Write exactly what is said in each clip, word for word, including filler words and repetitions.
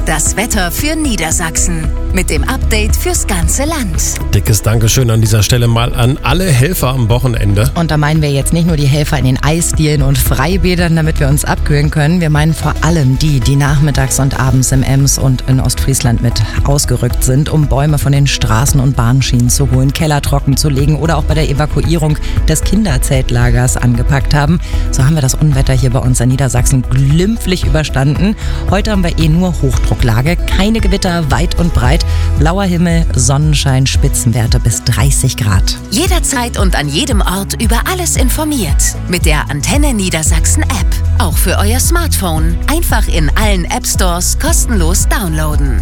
das Wetter für Niedersachsen. Mit dem Update fürs ganze Land. Dickes Dankeschön an dieser Stelle mal an alle Helfer am Wochenende. Und da meinen wir jetzt nicht nur die Helfer in den Eisdielen und Freibädern, damit wir uns abkühlen können. Wir meinen vor allem die, die nachmittags und abends im Ems und in Ostfriesland mit ausgerückt sind, um Bäume von den Straßen und Bahnschienen zu holen, Keller trocken zu legen oder auch bei der Evakuierung des Kinderzeltlagers angepackt haben. So haben wir das Unwetter hier bei uns in Niedersachsen glimpflich überstanden. Heute haben wir eh nur Hochdrucklage, keine Gewitter, weit und breit. Blauer Himmel, Sonnenschein, Spitzenwerte bis dreißig Grad. Jederzeit und an jedem Ort über alles informiert. Mit der Antenne Niedersachsen App. Auch für euer Smartphone. Einfach in allen App Stores kostenlos downloaden.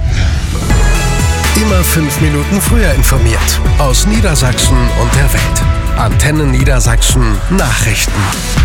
Immer fünf Minuten früher informiert. Aus Niedersachsen und der Welt. Antenne Niedersachsen Nachrichten.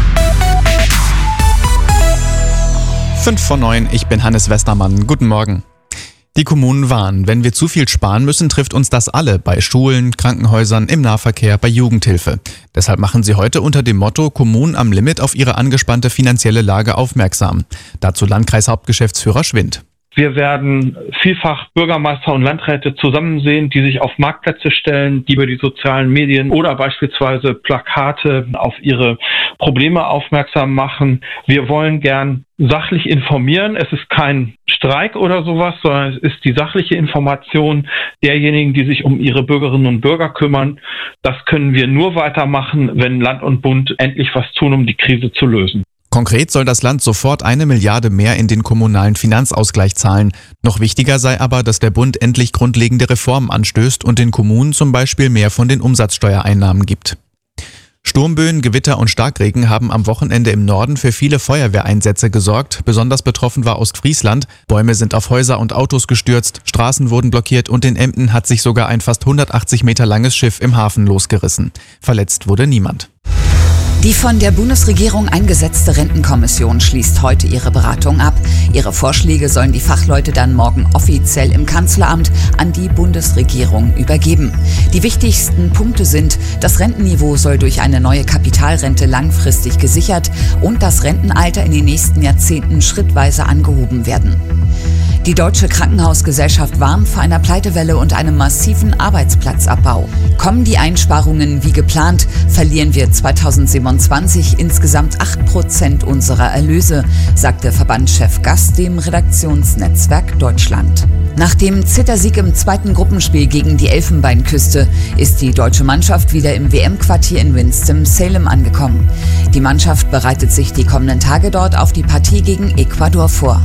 fünf vor neun, ich bin Hannes Westermann. Guten Morgen. Die Kommunen warnen, wenn wir zu viel sparen müssen, trifft uns das alle, bei Schulen, Krankenhäusern, im Nahverkehr, bei Jugendhilfe. Deshalb machen sie heute unter dem Motto Kommunen am Limit auf ihre angespannte finanzielle Lage aufmerksam. Dazu Landkreishauptgeschäftsführer Schwind. Wir werden vielfach Bürgermeister und Landräte zusammen sehen, die sich auf Marktplätze stellen, die über die sozialen Medien oder beispielsweise Plakate auf ihre Probleme aufmerksam machen. Wir wollen gern sachlich informieren. Es ist kein Streik oder sowas, sondern es ist die sachliche Information derjenigen, die sich um ihre Bürgerinnen und Bürger kümmern. Das können wir nur weitermachen, wenn Land und Bund endlich was tun, um die Krise zu lösen. Konkret soll das Land sofort eine Milliarde mehr in den kommunalen Finanzausgleich zahlen. Noch wichtiger sei aber, dass der Bund endlich grundlegende Reformen anstößt und den Kommunen zum Beispiel mehr von den Umsatzsteuereinnahmen gibt. Sturmböen, Gewitter und Starkregen haben am Wochenende im Norden für viele Feuerwehreinsätze gesorgt. Besonders betroffen war Ostfriesland. Bäume sind auf Häuser und Autos gestürzt, Straßen wurden blockiert und in Emden hat sich sogar ein fast hundertachtzig Meter langes Schiff im Hafen losgerissen. Verletzt wurde niemand. Die von der Bundesregierung eingesetzte Rentenkommission schließt heute ihre Beratung ab. Ihre Vorschläge sollen die Fachleute dann morgen offiziell im Kanzleramt an die Bundesregierung übergeben. Die wichtigsten Punkte sind, das Rentenniveau soll durch eine neue Kapitalrente langfristig gesichert und das Rentenalter in den nächsten Jahrzehnten schrittweise angehoben werden. Die Deutsche Krankenhausgesellschaft warnt vor einer Pleitewelle und einem massiven Arbeitsplatzabbau. Kommen die Einsparungen wie geplant, verlieren wir zweitausendsiebenundzwanzig insgesamt acht Prozent unserer Erlöse, sagte Verbandschef Gast dem Redaktionsnetzwerk Deutschland. Nach dem Zittersieg im zweiten Gruppenspiel gegen die Elfenbeinküste ist die deutsche Mannschaft wieder im W M-Quartier in Winston-Salem angekommen. Die Mannschaft bereitet sich die kommenden Tage dort auf die Partie gegen Ecuador vor.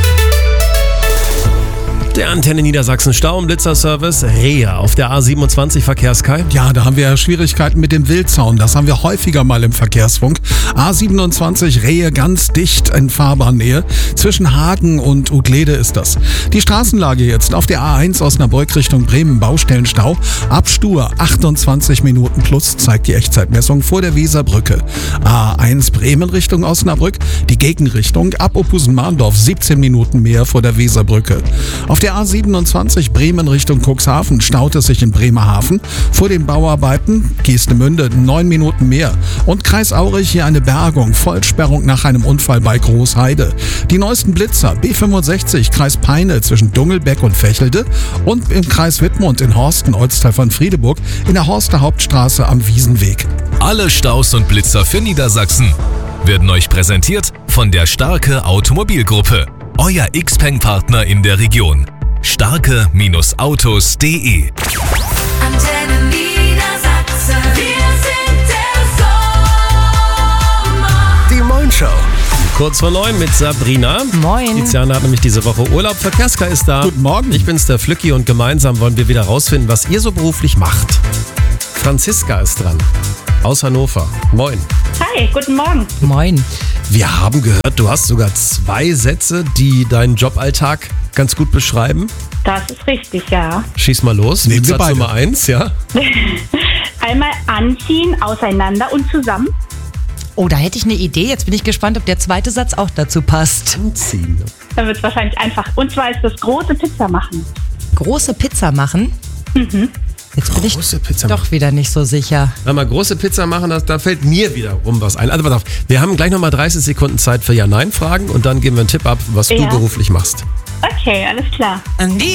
Der Antenne Niedersachsen Stau- und Blitzerservice Rehe auf der A siebenundzwanzig Verkehrskai. Ja, da haben wir Schwierigkeiten mit dem Wildzaun. Das haben wir häufiger mal im Verkehrsfunk. A siebenundzwanzig Rehe ganz dicht in Fahrbahnnähe. Zwischen Hagen und Uglede ist das. Die Straßenlage jetzt auf der A eins Osnabrück Richtung Bremen, Baustellenstau. Ab Stur achtundzwanzig Minuten plus, zeigt die Echtzeitmessung vor der Weserbrücke. A eins Bremen Richtung Osnabrück, die Gegenrichtung ab Ophusen-Mahndorf siebzehn Minuten mehr vor der Weserbrücke. Auf der A siebenundzwanzig Bremen Richtung Cuxhaven staut es sich in Bremerhaven. Vor den Bauarbeiten Geestemünde neun Minuten mehr. Und Kreis Aurich hier eine Bergung, Vollsperrung nach einem Unfall bei Großheide. Die neuesten Blitzer B fünfundsechzig Kreis Peine zwischen Dungelbeck und Fächelde und im Kreis Wittmund in Horsten, Ortsteil von Friedeburg, in der Horster Hauptstraße am Wiesenweg. Alle Staus und Blitzer für Niedersachsen werden euch präsentiert von der Starke Automobilgruppe. Euer Xpeng-Partner in der Region. starke Autos punkt de Antenne Niedersachsen. Wir sind der Sommer. Die Moin-Show. Kurz vor neun mit Sabrina. Moin. Tiziana hat nämlich diese Woche Urlaub. Verkehrskai ist da. Guten Morgen. Ich bin's, der Flücki, und gemeinsam wollen wir wieder rausfinden, was ihr so beruflich macht. Franziska ist dran. Aus Hannover. Moin. Hi, guten Morgen. Moin. Wir haben gehört, du hast sogar zwei Sätze, die deinen Joballtag ganz gut beschreiben. Das ist richtig, ja. Schieß mal los. Nehmen wir Satz beide. Nummer eins, ja. Einmal anziehen, auseinander und zusammen. Oh, da hätte ich eine Idee. Jetzt bin ich gespannt, ob der zweite Satz auch dazu passt. Anziehen. Dann wird es wahrscheinlich einfach. Und zwar ist das große Pizza machen. Große Pizza machen? Mhm. Jetzt bin ich Große Pizza doch wieder nicht so sicher. Wenn wir große Pizza machen, das, da fällt mir wiederum was ein. Also pass auf, wir haben gleich nochmal dreißig Sekunden Zeit für Ja-Nein-Fragen und dann geben wir einen Tipp ab, was Ja. du beruflich machst. Okay, alles klar. And